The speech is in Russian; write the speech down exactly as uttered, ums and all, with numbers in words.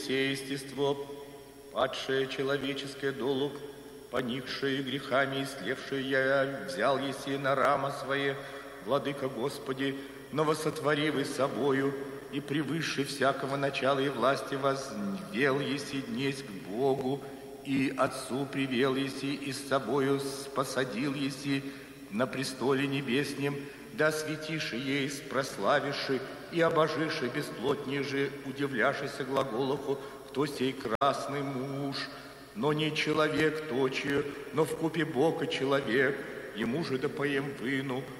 все естество, падшее человеческое долу, поникшее грехами и слевшее я взял еси на рама свое, Владыка Господи, новосотворивый собою и превыше всякого начала и власти возвел еси днесь к Богу, и Отцу привел еси, и с собою посадил еси на престоле небеснем, да светиши ей, прославиши и обожиши бесплотнее же, удивляшися глаголоху, кто сей красный муж, но не человек точию, но вкупе Бог и человек, ему же да поем выну,